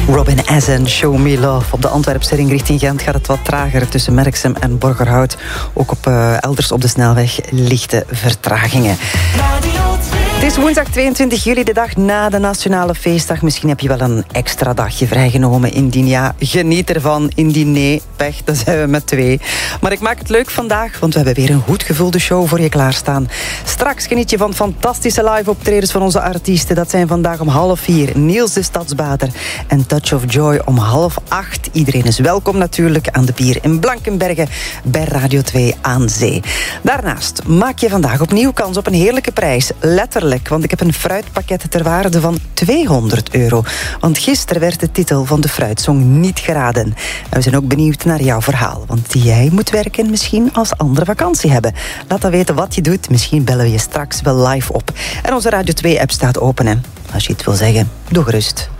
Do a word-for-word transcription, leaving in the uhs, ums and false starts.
Robin S. en Show Me Love. Op de Antwerpse ring richting Gent gaat het wat trager tussen Merksem en Borgerhout. Ook op uh, elders op de snelweg lichte vertragingen. Het is woensdag tweeëntwintig juli, de dag na de Nationale Feestdag. Misschien heb je wel een extra dagje vrijgenomen. Indien ja, geniet ervan. Indien nee, pech, dan zijn we met twee. Maar ik maak het leuk vandaag, want we hebben weer een goed gevulde show voor je klaarstaan. Straks geniet je van fantastische live-optredens van onze artiesten. Dat zijn vandaag om half vier Niels de Stadsbader en Touch of Joy om half acht. Iedereen is welkom natuurlijk aan de Pier in Blankenberge bij Radio twee aan Zee. Daarnaast maak je vandaag opnieuw kans op een heerlijke prijs. Letterlijk. Want ik heb een fruitpakket ter waarde van tweehonderd euro. Want gisteren werd de titel van de fruitsong niet geraden. En we zijn ook benieuwd naar jouw verhaal. Want jij moet werken misschien als anderen vakantie hebben. Laat dan weten wat je doet. Misschien bellen we je straks wel live op. En onze Radio twee-app staat open. Hè? Als je het wil zeggen, doe gerust.